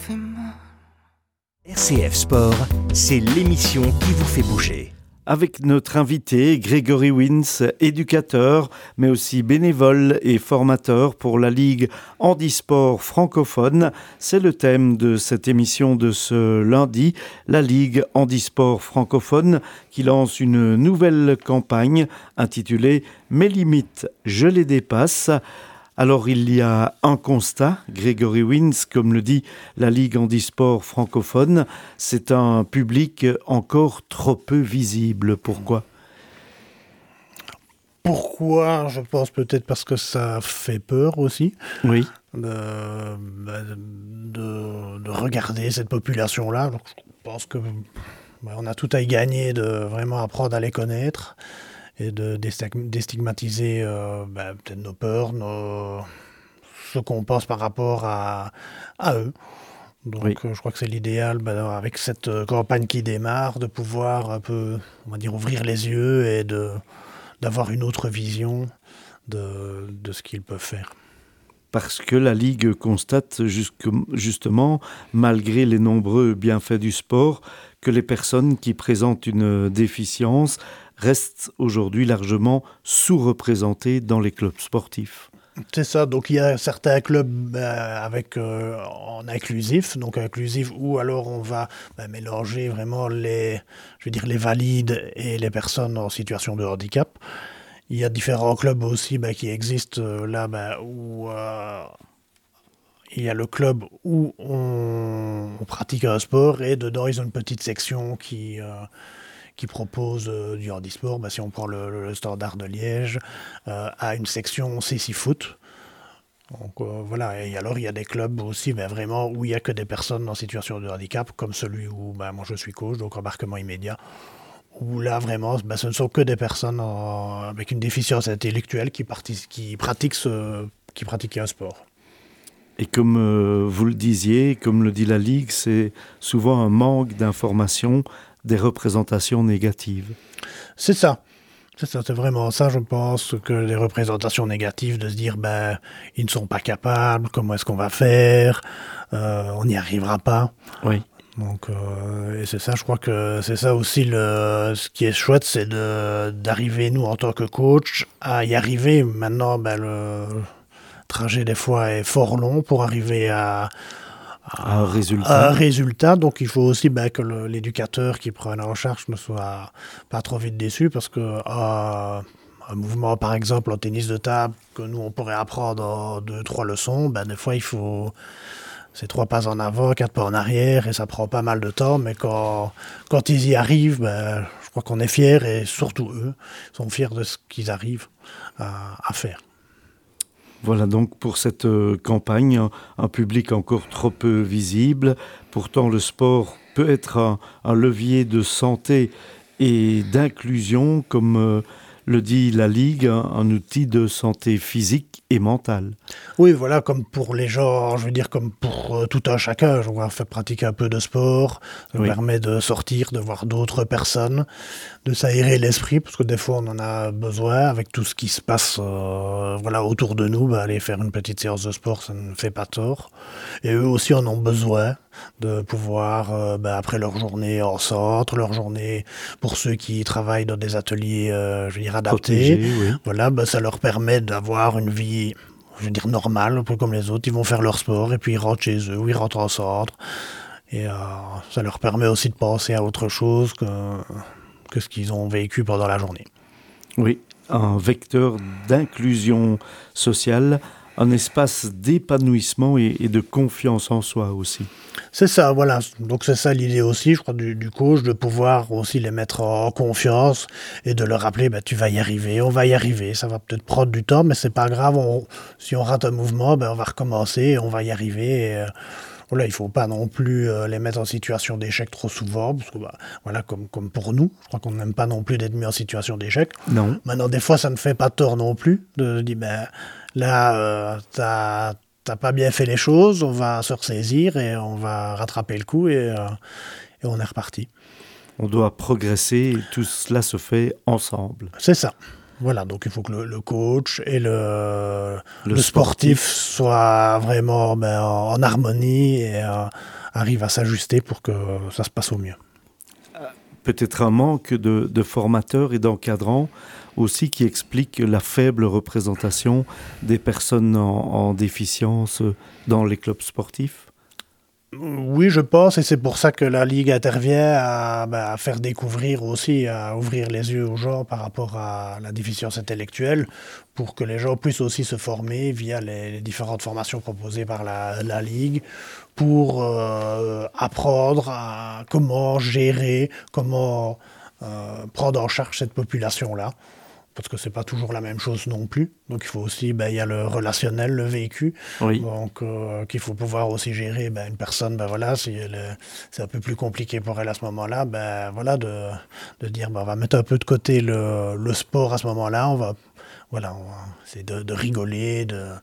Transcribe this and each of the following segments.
fait mal. RCF Sport, c'est l'émission qui vous fait bouger. Avec notre invité, Grégory Wins, éducateur, mais aussi bénévole et formateur pour la Ligue Handisport francophone. C'est le thème de cette émission de ce lundi, la Ligue Handisport francophone qui lance une nouvelle campagne intitulée « Mes limites, je les dépasse ». Alors il y a un constat, Grégory Wins, comme le dit la Ligue Handisport francophone, c'est un public encore trop peu visible. Pourquoi ? Pourquoi ? Je pense peut-être parce que ça fait peur aussi. Oui. De regarder cette population-là. Donc, je pense que on a tout à y gagner de vraiment apprendre à les connaître et de déstigmatiser peut-être nos peurs, ce qu'on pense par rapport à eux. Donc oui. Je crois que c'est l'idéal, avec cette campagne qui démarre, de pouvoir un peu, on va dire, ouvrir les yeux et d'avoir une autre vision de ce qu'ils peuvent faire. Parce que la Ligue constate justement, malgré les nombreux bienfaits du sport, que les personnes qui présentent une déficience restent aujourd'hui largement sous-représentées dans les clubs sportifs. C'est ça, donc il y a certains clubs en inclusif, où alors on va mélanger vraiment les valides et les personnes en situation de handicap. Il y a différents clubs aussi qui existent où il y a le club où on pratique un sport et dedans ils ont une petite section qui propose du handisport. Si on prend le Standard de Liège, a une section CC Foot. Donc voilà, et alors il y a des clubs aussi vraiment où il n'y a que des personnes en situation de handicap, comme celui où moi je suis coach, donc embarquement immédiat, où là vraiment ce ne sont que des personnes avec une déficience intellectuelle qui pratiquent un sport. Et comme vous le disiez, comme le dit la Ligue, c'est souvent un manque d'information, des représentations négatives. C'est ça, c'est vraiment ça, je pense, que les représentations négatives, de se dire ils ne sont pas capables, comment est-ce qu'on va faire, on n'y arrivera pas. Oui. Donc, et c'est ça, je crois que c'est ça aussi ce qui est chouette, c'est d'arriver, nous, en tant que coach, à y arriver. Maintenant, le trajet, des fois, est fort long pour arriver à un résultat. Donc, il faut aussi que l'éducateur qui prenne en charge ne soit pas trop vite déçu, parce que un mouvement, par exemple, en tennis de table, que nous, on pourrait apprendre en 2-3 leçons, des fois, il faut... C'est 3 pas en avant, 4 pas en arrière, et ça prend pas mal de temps, mais quand ils y arrivent, je crois qu'on est fiers, et surtout eux sont fiers de ce qu'ils arrivent à faire. Voilà donc pour cette campagne, un public encore trop peu visible. Pourtant, le sport peut être un levier de santé et d'inclusion, comme le dit la Ligue, un outil de santé physique et mentale. Oui, voilà, comme pour les gens, comme pour tout un chacun. On va faire pratiquer un peu de sport, ça nous permet de sortir, de voir d'autres personnes, de s'aérer l'esprit, parce que des fois on en a besoin, avec tout ce qui se passe autour de nous, aller faire une petite séance de sport, ça ne fait pas tort. Et eux aussi en ont besoin de pouvoir, après leur journée en centre, leur journée pour ceux qui travaillent dans des ateliers, adaptés, protégés, ça leur permet d'avoir une vie, normale, un peu comme les autres. Ils vont faire leur sport et puis ils rentrent chez eux ou ils rentrent en centre. Et ça leur permet aussi de penser à autre chose que ce qu'ils ont vécu pendant la journée. Oui, un vecteur d'inclusion sociale, un espace d'épanouissement et de confiance en soi aussi. C'est ça, voilà. Donc c'est ça l'idée aussi, je crois, du coach, de pouvoir aussi les mettre en confiance et de leur rappeler, tu vas y arriver, on va y arriver. Ça va peut-être prendre du temps, mais c'est pas grave. Si on rate un mouvement, on va recommencer et on va y arriver. Et, il ne faut pas non plus les mettre en situation d'échec trop souvent, parce que comme pour nous, je crois qu'on n'aime pas non plus d'être mis en situation d'échec. Non. Maintenant, des fois, ça ne fait pas tort non plus de dire, là, t'as pas bien fait les choses, on va se ressaisir et on va rattraper le coup et on est reparti. On doit progresser et tout cela se fait ensemble. C'est ça. Voilà, donc il faut que le coach et le sportif soient vraiment en harmonie et arrive à s'ajuster pour que ça se passe au mieux. Peut-être un manque de formateurs et d'encadrants aussi qui explique la faible représentation des personnes en déficience dans les clubs sportifs. Oui, je pense, et c'est pour ça que la Ligue intervient à faire découvrir aussi, à ouvrir les yeux aux gens par rapport à la déficience intellectuelle, pour que les gens puissent aussi se former via les différentes formations proposées par la Ligue, pour apprendre à comment gérer, comment prendre en charge cette population-là. Parce que c'est pas toujours la même chose non plus. Donc il faut aussi, il y a le relationnel, le vécu. Oui. Donc qu'il faut pouvoir aussi gérer une personne, si c'est un peu plus compliqué pour elle à ce moment-là, de dire on va mettre un peu de côté le sport à ce moment-là, on va essayer de rigoler,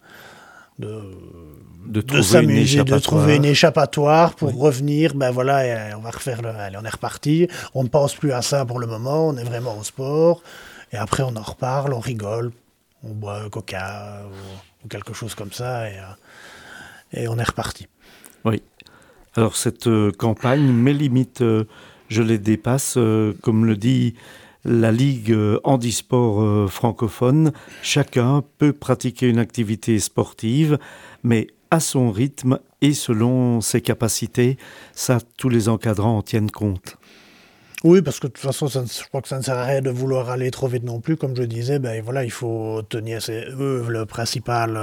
de s'amuser, de trouver une échappatoire pour revenir, on va refaire allez, on est reparti, on ne pense plus à ça pour le moment, on est vraiment au sport. Et après, on en reparle, on rigole, on boit un coca ou quelque chose comme ça, et on est reparti. Oui. Alors, cette campagne, mes limites, je les dépasse, comme le dit la Ligue handisport francophone. Chacun peut pratiquer une activité sportive, mais à son rythme et selon ses capacités. Ça, tous les encadrants en tiennent compte. Oui, parce que de toute façon, je crois que ça ne sert à rien de vouloir aller trop vite non plus. Comme je disais, il faut tenir la principale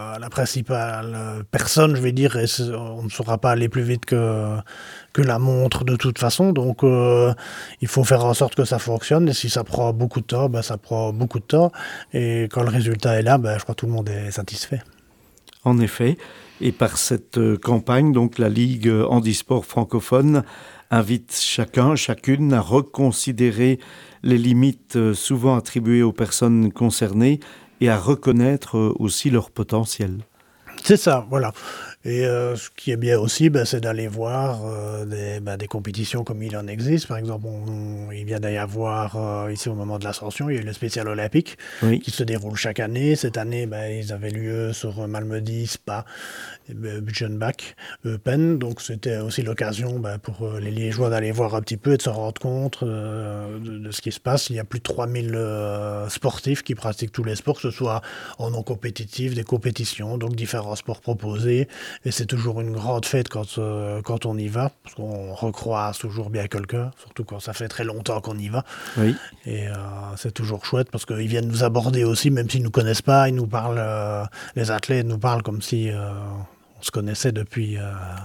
personne, je vais dire, et on ne saura pas aller plus vite que la montre de toute façon. Donc, il faut faire en sorte que ça fonctionne. Et si ça prend beaucoup de temps, ça prend beaucoup de temps. Et quand le résultat est là, je crois que tout le monde est satisfait. En effet, et par cette campagne, donc la Ligue handisport francophone invite chacune à reconsidérer les limites souvent attribuées aux personnes concernées et à reconnaître aussi leur potentiel. C'est ça, voilà. Et ce qui est bien aussi, c'est d'aller voir des compétitions comme il en existe. Par exemple, il vient d'y avoir, ici au moment de l'Ascension, il y a eu le spécial olympique qui se déroule chaque année. Cette année, ils avaient lieu sur Malmedy, Spa, Butchenbach, Eupen. Donc c'était aussi l'occasion pour les Liégeois d'aller voir un petit peu et de se rendre compte de ce qui se passe. Il y a plus de 3000 sportifs qui pratiquent tous les sports, que ce soit en non compétitif, des compétitions, donc différents sports proposés. Et c'est toujours une grande fête quand on y va, parce qu'on recroise toujours bien quelqu'un, surtout quand ça fait très longtemps qu'on y va. Oui. Et c'est toujours chouette, parce qu'ils viennent nous aborder aussi, même s'ils ne nous connaissent pas, ils nous parlent, les athlètes nous parlent comme si on se connaissait depuis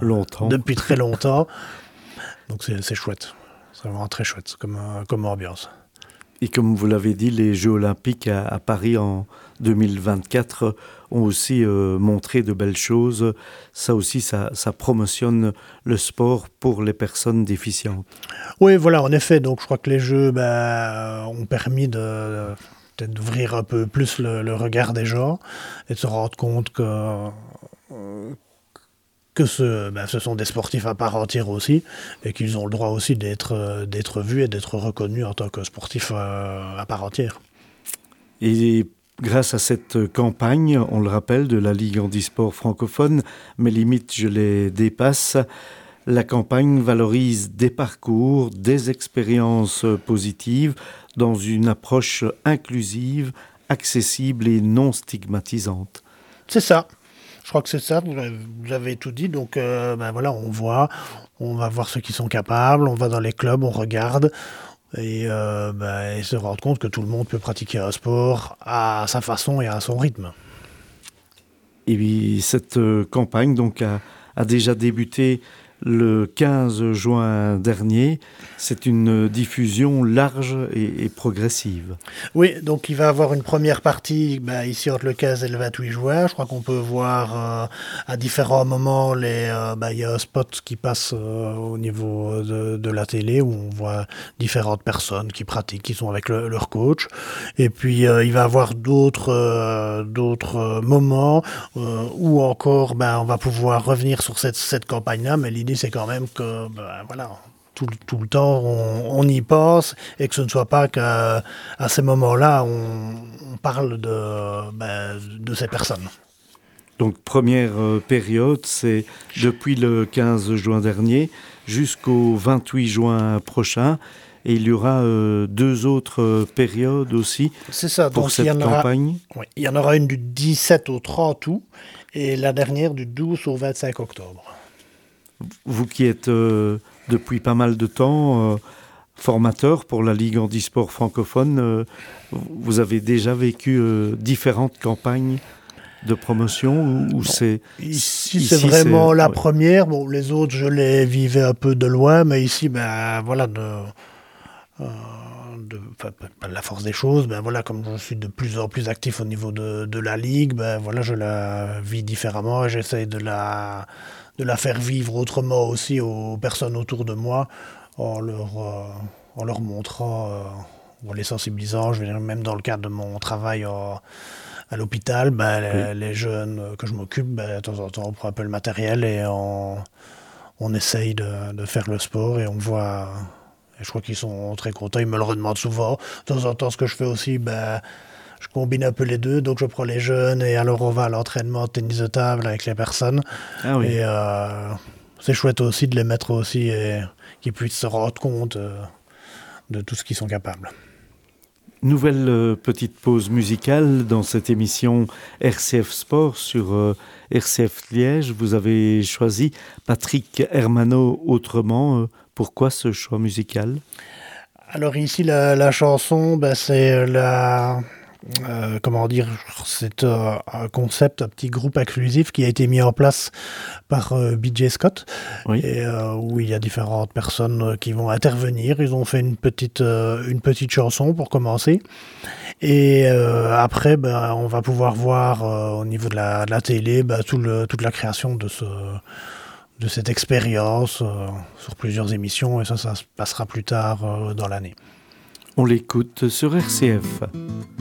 très longtemps. Donc c'est chouette, c'est vraiment très chouette comme ambiance. Et comme vous l'avez dit, les Jeux olympiques à Paris en 2024 ont aussi montré de belles choses. Ça aussi, ça promotionne le sport pour les personnes déficientes. Oui, voilà, en effet. Donc je crois que les Jeux ont permis peut-être d'ouvrir un peu plus le regard des gens et de se rendre compte que ce sont des sportifs à part entière aussi, et qu'ils ont le droit aussi d'être vus et d'être reconnus en tant que sportifs à part entière. Et grâce à cette campagne, on le rappelle, de la Ligue handisport francophone, mes limites, je les dépasse, la campagne valorise des parcours, des expériences positives dans une approche inclusive, accessible et non stigmatisante. C'est ça. Je crois que c'est ça, vous avez tout dit. Donc on va voir ceux qui sont capables, on va dans les clubs, on regarde et se rendre compte que tout le monde peut pratiquer un sport à sa façon et à son rythme. Et puis cette campagne donc a déjà débuté le 15 juin dernier. C'est une diffusion large et progressive. Oui, donc il va y avoir une première partie ici entre le 15 et le 28 juin. Je crois qu'on peut voir à différents moments, il y a un spot qui passe au niveau de la télé où on voit différentes personnes qui pratiquent, qui sont avec leur coach. Et puis il va y avoir d'autres moments où encore on va pouvoir revenir sur cette campagne-là, mais l'idée c'est quand même que tout le temps on y pense et que ce ne soit pas qu'à ces moments-là on parle de ces personnes. Donc première période, c'est depuis le 15 juin dernier jusqu'au 28 juin prochain. Et il y aura 2 autres périodes aussi pour donc, cette campagne. Oui, il y en aura une du 17 au 30 août et la dernière du 12 au 25 octobre. Vous qui êtes depuis pas mal de temps formateur pour la Ligue handisport francophone, vous avez déjà vécu différentes campagnes de promotion ou c'est... Ici, c'est vraiment la première. Bon, les autres, je les vivais un peu de loin, mais ici, voilà, pas de la force des choses, voilà, comme je suis de plus en plus actif au niveau de la Ligue, voilà, je la vis différemment et j'essaye de la faire vivre autrement aussi aux personnes autour de moi en leur montrant, en les sensibilisant. Je veux dire, même dans le cadre de mon travail à l'hôpital, les jeunes que je m'occupe, de temps en temps, on prend un peu le matériel et on essaye de faire le sport et on voit... Et je crois qu'ils sont très contents, ils me le redemandent souvent. De temps en temps, ce que je fais aussi, je combine un peu les deux. Donc, je prends les jeunes et alors on va à l'entraînement de tennis de table avec les personnes. Ah oui. Et c'est chouette aussi de les mettre aussi et qu'ils puissent se rendre compte de tout ce qu'ils sont capables. Nouvelle petite pause musicale dans cette émission RCF Sport sur RCF Liège. Vous avez choisi Patrick Hermano autrement. Pourquoi ce choix musical ? Alors ici, la chanson, c'est c'est un concept, un petit groupe inclusif qui a été mis en place par BJ Scott, oui. Et où il y a différentes personnes qui vont intervenir. Ils ont fait une petite chanson pour commencer. Et après, on va pouvoir voir au niveau de la télé toute la création de cette expérience sur plusieurs émissions, et ça se passera plus tard dans l'année. On l'écoute sur RCF.